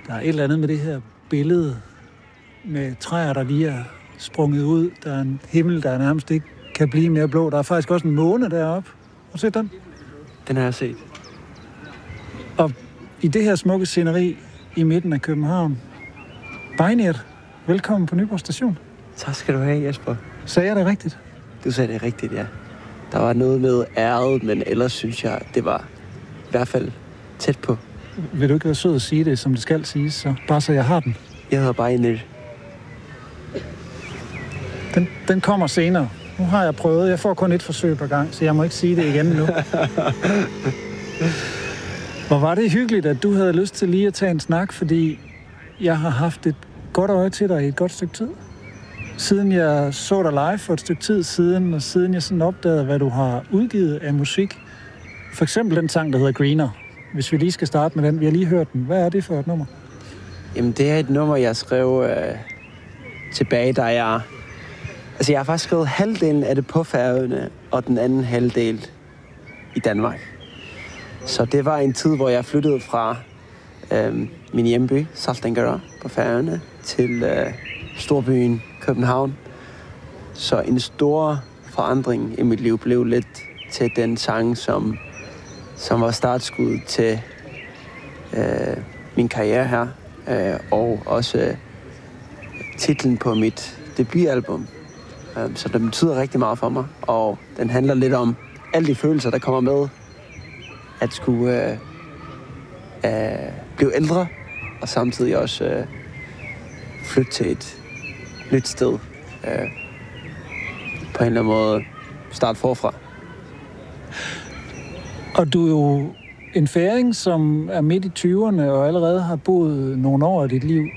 Der er et eller andet med det her billede med træer, der lige er sprunget ud. Der er en himmel, der nærmest ikke kan blive mere blå. Der er faktisk også en måne deroppe. Har du set den? Den har jeg set. Og i det her smukke sceneri i midten af København. Beinert, velkommen på Nyborg Station. Tak skal du have, Jesper. Sagde jeg det rigtigt? Du sagde det rigtigt, ja. Der var noget med æret, men ellers synes jeg, det var i hvert fald tæt på. Vil du ikke være sød at sige det, som det skal siges, så bare så jeg har den? Jeg hedder Beinert. Den kommer senere. Nu har jeg prøvet. Jeg får kun et forsøg per gang, så jeg må ikke sige det igen nu. Hvor var det hyggeligt, at du havde lyst til lige at tage en snak, fordi jeg har haft et godt øje til dig i et godt stykke tid. Siden jeg så dig live for et stykke tid siden, og siden jeg sådan opdagede, hvad du har udgivet af musik. For eksempel den sang, der hedder Greener. Hvis vi lige skal starte med den. Vi har lige hørt den. Hvad er det for et nummer? Jamen, det er et nummer, jeg skrev tilbage, da jeg... Altså, jeg har faktisk skrevet halvdelen af det på Færøerne, og den anden halvdel i Danmark. Så det var en tid, hvor jeg flyttede fra min hjemby, Saltangará på Færøerne, til storbyen København. Så en stor forandring i mit liv blev lidt til den sang, som var startskud til min karriere her. Og også titlen på mit debutalbum. Så det betyder rigtig meget for mig. Og den handler lidt om alle de følelser, der kommer med at skulle blive ældre, og samtidig også flytte til et nyt sted. På en eller anden måde starte forfra. Og du er jo en færing, som er midt i 20'erne og allerede har boet nogle år af dit liv